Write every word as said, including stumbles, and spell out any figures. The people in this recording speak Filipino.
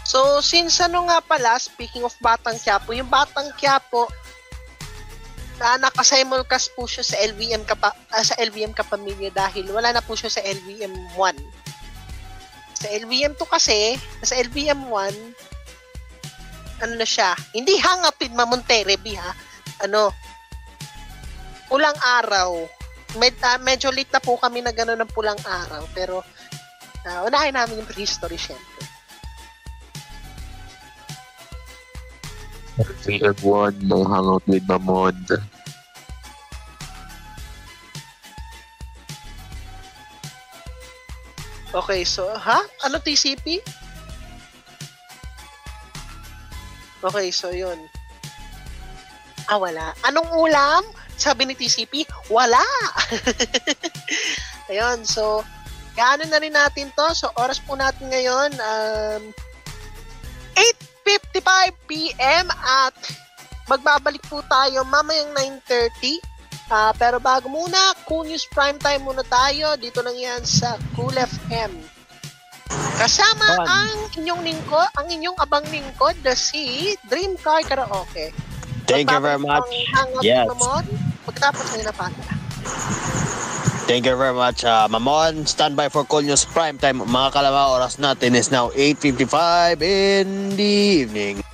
So, since ano nga pala, speaking of Batang Quiapo, yung Batang Quiapo, na nakasimulcast po siya sa L V M kapa, uh, sa L V M Kapamilya dahil wala na po siya sa L V M one. Sa L V M two kasi, sa L V M one, ano na siya, hindi hangapin Mamonterebi ha, ano, pulang araw. Med, uh, medyo late na po kami na gano'n ng pulang araw, pero uh, unahin namin yung prehistory syempre. V M one, no hangout with Mamon. Okay, so, ha? Ano T C P? Okay, so yun. Ah, wala. Anong ulam? Sabi ni T C P, wala! Ayun, so, gaano na rin natin to. So, oras po natin ngayon, um, eight fifty-five p.m. at magbabalik po tayo mamayang nine thirty. Uh, pero bago muna, Cool News Primetime muna tayo. Dito lang yan sa Cool F M. Kasama Fun. ang inyong lingkod, ang inyong abang lingkod, the si Dream Car Karaoke. Thank you very much. Yes. Mamon, pagkatapos ngayon na pala. Thank you very much, uh, Mamon. Stand by for Cool News Primetime. Mga kalama, oras natin is now eight fifty-five in the evening.